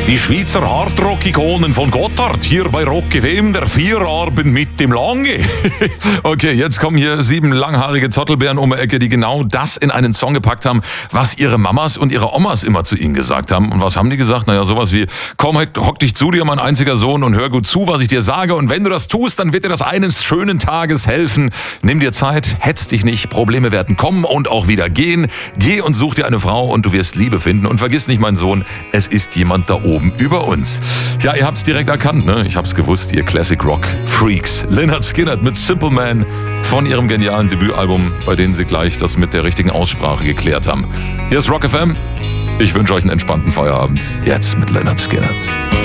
Die Schweizer Hardrock-Ikonen von Gotthard, hier bei Rock FM, der Vierabend mit dem Lange. Okay, jetzt kommen hier 7 langhaarige Zottelbeeren um die Ecke, die genau das in einen Song gepackt haben, was ihre Mamas und ihre Omas immer zu ihnen gesagt haben. Und was haben die gesagt? Naja, sowas wie, komm, hock dich zu dir, mein einziger Sohn, und hör gut zu, was ich dir sage. Und wenn du das tust, dann wird dir das eines schönen Tages helfen. Nimm dir Zeit, hetz dich nicht, Probleme werden kommen und auch wieder gehen. Geh und such dir eine Frau und du wirst Liebe finden. Und vergiss nicht, mein Sohn, es ist jemand da oben über uns. Ja, ihr habt's direkt erkannt, ne? Ich hab's gewusst, ihr Classic Rock Freaks. Lynyrd Skynyrd mit Simple Man von ihrem genialen Debütalbum, bei denen sie gleich das mit der richtigen Aussprache geklärt haben. Hier ist Rock FM. Ich wünsche euch einen entspannten Feierabend. Jetzt mit Lynyrd Skynyrd.